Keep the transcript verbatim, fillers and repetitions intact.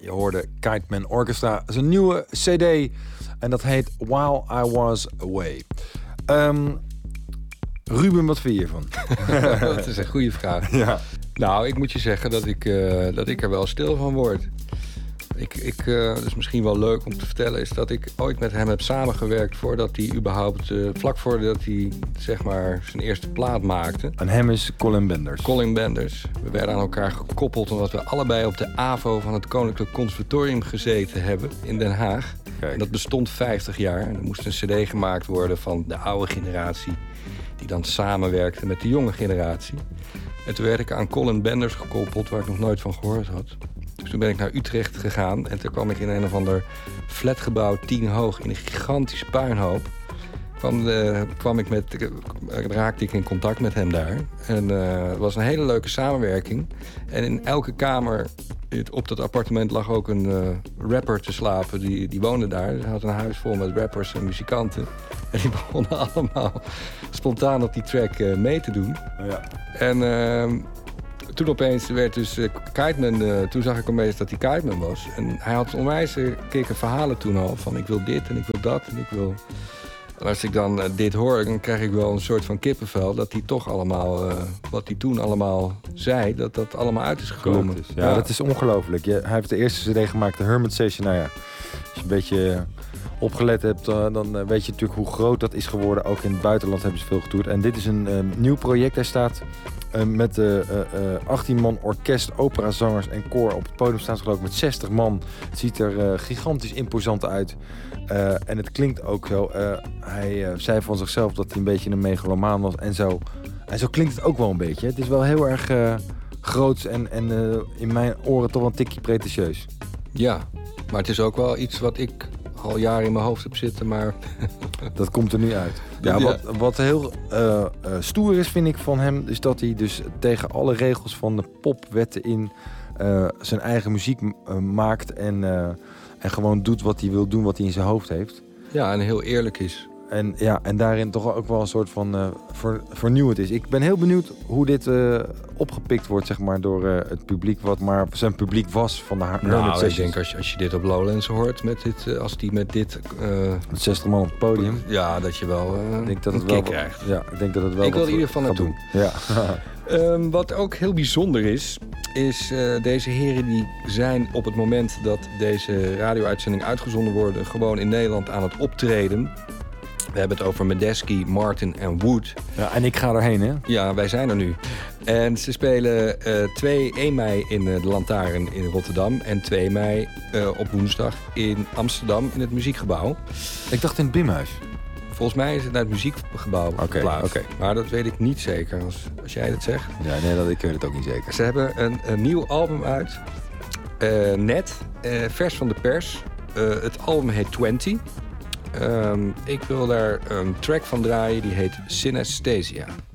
je hoorde Kiteman Orchestra. Dat is een nieuwe cd en dat heet While I Was Away. Um, Ruben, wat vind je ervan? Dat is een goede vraag. Ja. Nou, ik moet je zeggen dat ik, uh, dat ik er wel stil van word. Ik, ik, uh, dat is misschien wel leuk om te vertellen, is dat ik ooit met hem heb samengewerkt voordat hij überhaupt, uh, vlak voordat hij zeg maar zijn eerste plaat maakte. En hem is Colin Benders. Colin Benders. We werden aan elkaar gekoppeld omdat we allebei op de A V O van het Koninklijk Conservatorium gezeten hebben in Den Haag. Kijk. En dat bestond vijftig jaar. En er moest een cd gemaakt worden van de oude generatie die dan samenwerkte met de jonge generatie. En toen werd ik aan Colin Benders gekoppeld, waar ik nog nooit van gehoord had. Dus toen ben ik naar Utrecht gegaan en toen kwam ik in een of ander flatgebouw tien hoog in een gigantische puinhoop. Kwam, uh, kwam ik met, uh, raakte ik in contact met hem daar. En uh, het was een hele leuke samenwerking. En in elke kamer op dat appartement lag ook een uh, rapper te slapen. Die, die woonde daar. Hij had een huis vol met rappers en muzikanten. En die begonnen allemaal spontaan op die track uh, mee te doen. Ja. En uh, toen opeens werd dus uh, Kiteman... Uh, toen zag ik opeens dat hij Kiteman was. En hij had onwijs uh, kikke verhalen toen al. Van ik wil dit en ik wil dat en ik wil... En als ik dan uh, dit hoor, dan krijg ik wel een soort van kippenvel... dat hij toch allemaal, uh, wat hij toen allemaal zei, dat dat allemaal uit is gekomen. Is. Ja, ja, dat is ongelooflijk. Ja, hij heeft de eerste cd gemaakt, de Hermit Session. Nou ja, als je een beetje opgelet hebt, uh, dan uh, weet je natuurlijk hoe groot dat is geworden. Ook in het buitenland hebben ze veel getoerd. En dit is een uh, nieuw project. Hij staat uh, met uh, uh, achttien man orkest, operazangers en koor. Op het podium staan ze geloof ik met zestig man. Het ziet er uh, gigantisch imposant uit. Uh, en het klinkt ook zo. Uh, hij uh, zei van zichzelf dat hij een beetje een megalomaan was. En zo, en zo klinkt het ook wel een beetje. Het is wel heel erg uh, groots en, en uh, in mijn oren toch wel een tikje pretentieus. Ja, maar het is ook wel iets wat ik al jaren in mijn hoofd heb zitten, maar... Dat komt er nu uit. Ja, wat, wat heel uh, uh, stoer is, vind ik, van hem... is dat hij dus tegen alle regels van de popwetten in... Uh, zijn eigen muziek uh, maakt en... Uh, En gewoon doet wat hij wil doen, wat hij in zijn hoofd heeft. Ja, en heel eerlijk is. En, ja, en daarin toch ook wel een soort van uh, ver, vernieuwend is. Ik ben heel benieuwd hoe dit uh, opgepikt wordt, zeg maar, door uh, het publiek... wat maar zijn publiek was van de Hermit Nou, Sessions. ik denk als je, als je dit op Lowlands hoort, met dit, uh, als die met dit... Uh, met zestig man op het podium. Ja, dat je wel uh, ik denk dat het een wel kick krijgt. Ja, ik denk dat het wel ik wil in ieder geval naartoe. Doen. Ja. um, wat ook heel bijzonder is... is uh, deze heren die zijn op het moment dat deze radio-uitzending uitgezonden worden... gewoon in Nederland aan het optreden. We hebben het over Medeski, Martin en Wood. Ja, en ik ga erheen, hè? Ja, wij zijn er nu. En ze spelen uh, twee, één mei in uh, de Lantaarn in Rotterdam... en twee mei uh, op woensdag in Amsterdam in het Muziekgebouw. Ik dacht in het Bimhuis. Volgens mij is het naar het Muziekgebouw geplaatst. Okay, okay. Maar dat weet ik niet zeker, als, als jij dat zegt. Ja, nee, dat, ik weet het ook niet zeker. Ze hebben een, een nieuw album uit. Uh, net, uh, vers van de pers. Uh, het album heet twintig. Um, ik wil daar een track van draaien, die heet Synesthesia.